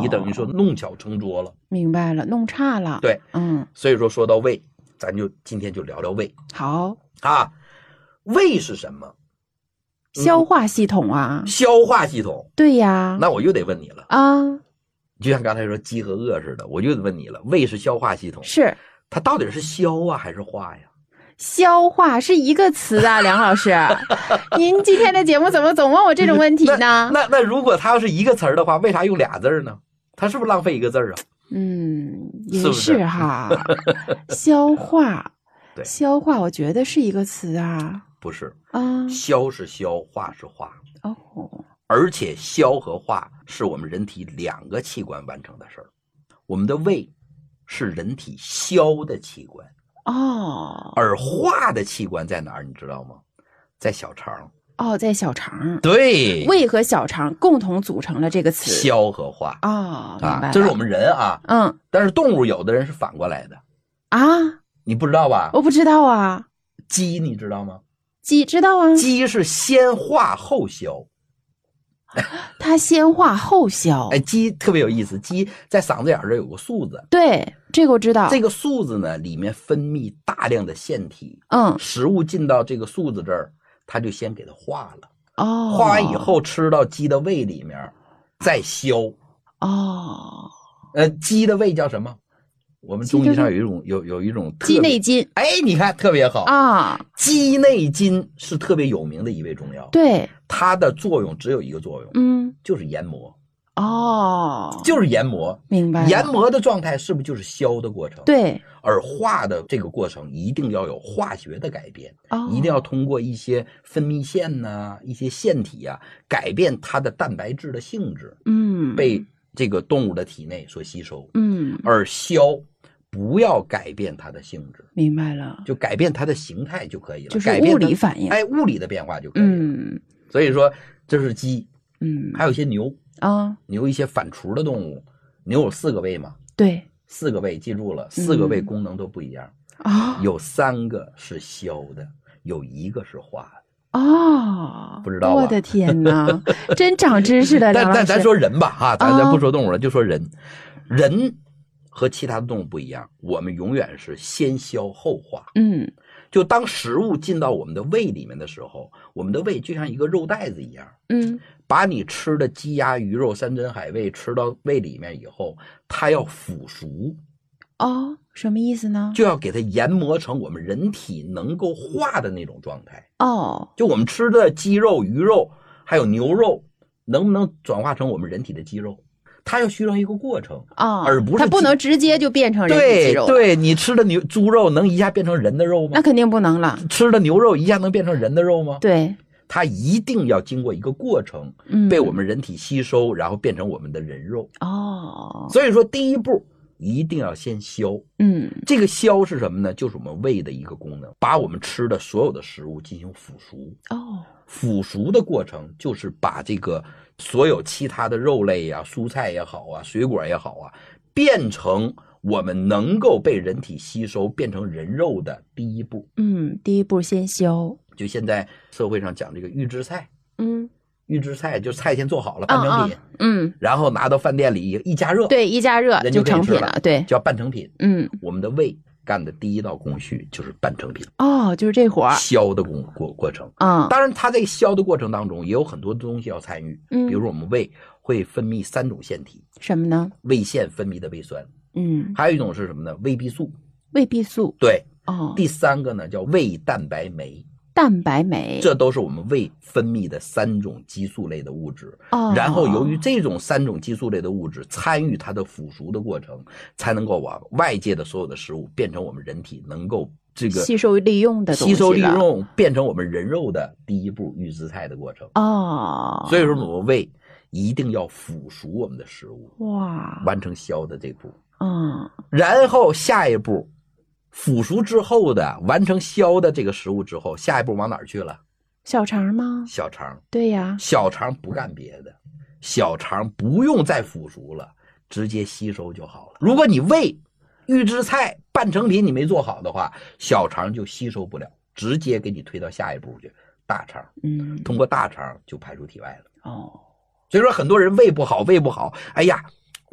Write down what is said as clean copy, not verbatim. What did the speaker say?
你等于说弄巧成拙了。 明白了，弄差了。 对，所以说到胃，咱就今天就聊聊胃。 好啊，胃是什么？ 消化系统啊。 消化系统。 对呀。 那我又得问你了啊， 就像刚才说饥和饿似的，我就得问你了，胃是消化系统， 是它到底是消啊还是化呀？ 消化是一个词啊，梁老师，您今天的节目怎么总问我这种问题呢？ 那如果它要是一个词儿的话，为啥用俩字呢？它是不是浪费一个字啊？ 也是哈。消化， 对， 消化，我觉得是一个词啊。 不是啊， 消是消，化是化。 哦， 而且消和化是我们人体两个器官完成的事儿。我们的胃是人体消的器官。 哦， 而化的器官在哪儿？你知道吗？在小肠。 哦，在小肠。 对， 胃和小肠共同组成了这个词， 消和化。 哦，明白了。 这是我们人啊。但是动物有的人是反过来的啊， 你不知道吧？ 我不知道啊。 鸡你知道吗？ 鸡知道啊。 鸡是先化后消。 它先化后消。 鸡特别有意思，鸡在嗓子眼这有个束子。 对，这个我知道。 这个束子呢，里面分泌大量的腺体。食物进到这个束子这儿，它就先给它化了。化完以后吃到鸡的胃里面，再消。鸡的胃叫什么？我们中医上有一种鸡内金。 你看特别好啊！ 鸡内金是特别有名的一味中药。 对， 它的作用只有一个作用，就是研磨。就是研磨。 明白了。 研磨的状态是不是就是消的过程？ 对。 而化的这个过程一定要有化学的改变，一定要通过一些分泌腺呐、一些腺体啊，改变它的蛋白质的性质，被这个动物的体内所吸收。而消不要改变它的性质。 明白了。 就改变它的形态就可以了， 就是物理反应。 物理的变化就可以了。所以说这是鸡。还有一些牛啊，牛一些反刍的动物，牛有4个胃嘛？ 对 ，4个胃，记住了，4个胃功能都不一样有3个是消的，有1个是化的。不知道吧？ 我的天哪，真长知识了。 但咱说人吧，咱不说动物了，就说人。人和其他的动物不一样，我们永远是先消后化。就当食物进到我们的胃里面的时候，我们的胃就像一个肉袋子一样。把你吃的鸡鸭鱼肉山珍海味吃到胃里面以后，它要腐熟。 什么意思呢？ 就要给它研磨成我们人体能够化的那种状态。就我们吃的鸡肉、鱼肉还有牛肉，能不能转化成我们人体的肌肉？它要需要一个过程而不是它不能直接就变成人体肌肉。 对，你吃的猪肉能一下变成人的肉吗？ 那肯定不能了。 吃的牛肉一下能变成人的肉吗？ 对， 它一定要经过一个过程，被我们人体吸收，然后变成我们的人肉。所以说第一步一定要先消。这个消是什么呢？就是我们胃的一个功能，把我们吃的所有的食物进行腐熟。腐熟的过程就是把这个所有其他的肉类呀、蔬菜也好啊、水果也好啊，变成我们能够被人体吸收变成人肉的第一步。 第一步先消。 就现在社会上讲这个预制菜。预制菜就菜先做好了，半成品。然后拿到饭店里一加热。 对，一加热就成品了。对， 叫半成品。我们的胃干的第一道工序就是半成品。 就是这活儿， 消的过程。当然它在消的过程当中也有很多东西要参与。比如说我们胃会分泌3种腺体。 什么呢？ 胃腺分泌的胃酸。还有一种是什么呢？胃壁素。 胃壁素。 对。第3个呢叫胃蛋白酶。 蛋白酶， 这都是我们胃分泌的3种激素类的物质。然后由于这种3种激素类的物质参与它的腐熟的过程，才能够把外界的所有的食物变成我们人体能够这个吸收利用的东西了。 吸收利用变成我们人肉的第一步预制菜的过程。所以说我们胃一定要腐熟我们的食物，完成消的这步。然后下一步腐熟之后的完成消的这个食物之后，下一步往哪儿去了？ 小肠吗？ 小肠。 对呀。 小肠不干别的，小肠不用再腐熟了，直接吸收就好了。如果你胃预制菜半成品你没做好的话，小肠就吸收不了，直接给你推到下一步去，大肠。通过大肠就排出体外了。所以说很多人胃不好，哎呀